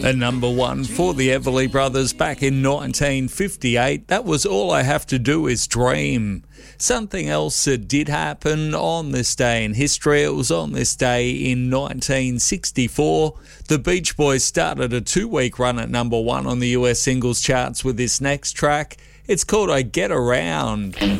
And number one for the Everly Brothers back in 1958. That was All I Have to Do Is Dream. Something else that did happen on this day in history. It was on this day in 1964. The Beach Boys started a 2-week run at number one on the US singles charts with this next track. It's called I Get Around.